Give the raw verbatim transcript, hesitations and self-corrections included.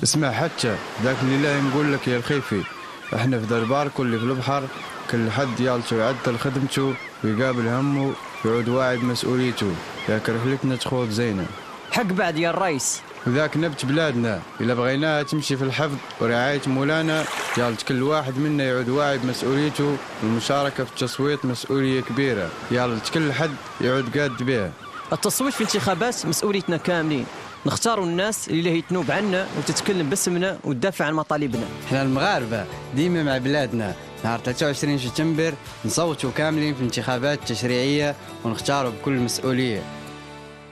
اسمع حتى ذاك اللي لا نقول لك يا الخيفي، احنا في دربار كل في البحر كل حد يالشو يعدل خدمته ويقابل همه ويعود واعي بمسؤوليته، ياك رحلتنا تخوض زينة. حق بعد يا الرئيس. وذاك نبت بلادنا إلا بغيناها تمشي في الحفظ ورعاية مولانا، يالت كل واحد منا يعود واعي بمسؤوليته، والمشاركة في التصويت مسؤولية كبيرة، يالت كل حد يعود قاد بها. التصويت في انتخابات مسؤوليتنا كاملين، نختاروا الناس اللي هي تنوب عنا وتتكلم باسمنا وتدافع عن مطالبنا. احنا المغاربة ديما مع بلادنا. نهار ثلاثة وعشرين سبتمبر نصوتوا كاملين في الانتخابات التشريعية ونختاروا بكل مسؤولية.